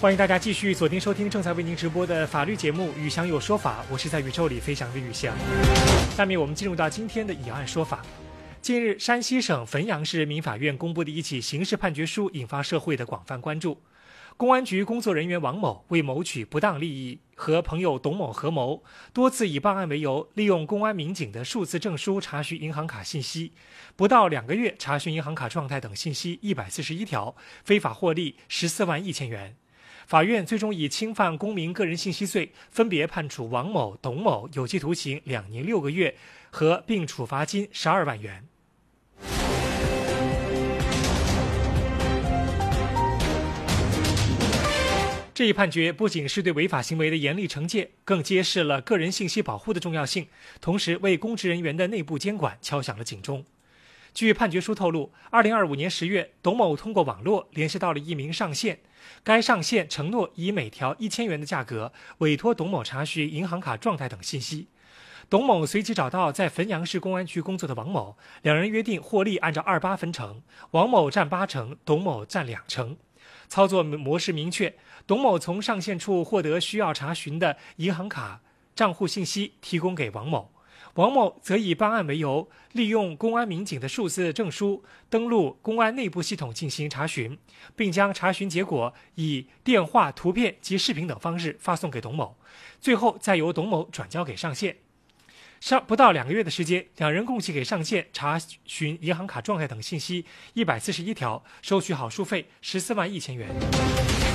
欢迎大家继续锁定收听正在为您直播的法律节目《宇翔有说法》，我是在宇宙里飞翔的宇翔。下面我们进入到今天的以案说法。近日，山西省汾阳市民法院公布的一起刑事判决书引发社会的广泛关注。公安局工作人员王某为谋取不当利益，和朋友董某合谋，多次以办案为由，利用公安民警的数字证书查询银行卡信息，不到2个月查询银行卡状态等信息141条，非法获利14万1千元。法院最终以侵犯公民个人信息罪，分别判处王某、董某有期徒刑2年6个月和并处罚金12万元。这一判决不仅是对违法行为的严厉惩戒，更揭示了个人信息保护的重要性，同时为公职人员的内部监管敲响了警钟。据判决书透露，2025年10月，董某通过网络联系到了一名上线，该上线承诺以每条1000元的价格委托董某查询银行卡状态等信息。董某随即找到在汾阳市公安局工作的王某，两人约定获利按照28分成，王某占8成，董某占2成。操作模式明确，董某从上线处获得需要查询的银行卡账户信息，提供给王某。王某则以办案为由，利用公安民警的数字证书登录公安内部系统进行查询，并将查询结果以电话、图片及视频等方式发送给董某，最后再由董某转交给上线。不到2个月的时间，两人共计给上线查询银行卡状态等信息141条，收取好书费14万1千元。